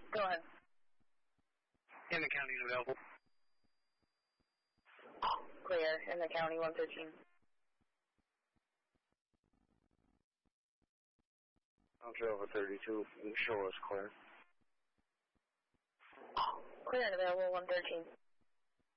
Go ahead. In the county and available. Clear. In the county, 113. Alpha 32, show us clear. Clear and available, 113.